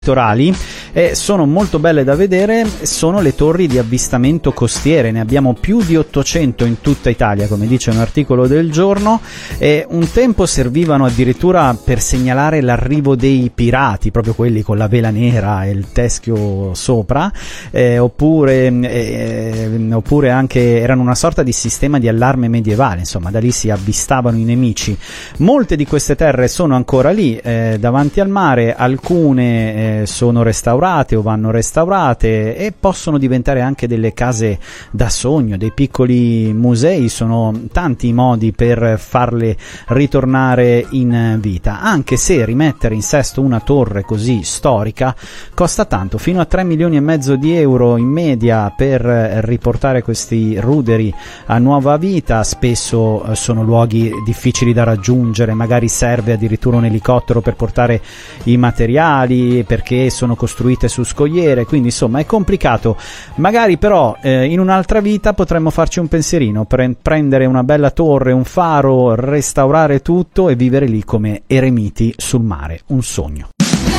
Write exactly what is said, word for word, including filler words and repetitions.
litorali e sono molto belle da vedere. Sono le torri di avvistamento costiere, ne abbiamo più di ottocento in tutta Italia, come dice un articolo del giorno, e un tempo servivano addirittura per segnalare l'arrivo dei pirati, proprio quelli con la vela nera e il teschio sopra, eh, oppure, eh, oppure anche erano una sorta di sistema di allarme medievale, insomma da lì si avvistavano i nemici. Molte di queste terre sono ancora lì, eh, davanti al mare, alcune eh, sono restaurate o vanno restaurate e possono diventare anche delle case da sogno, dei piccoli musei. Sono tanti i modi per farle ritornare in vita, anche se rimettere in sesto una torre così storica costa tanto, fino a tre milioni e mezzo di euro in media per riportare questi ruderi a nuova vita. Spesso sono luoghi difficili da raggiungere, magari serve addirittura un elicottero per portare i materiali, perché sono costruite su scogliere, quindi insomma è complicato. Magari però eh, in un'altra vita potremmo farci un pensierino, pre- prendere una bella torre, un faro, restaurare tutto e vivere lì come eremiti sul mare, un sogno.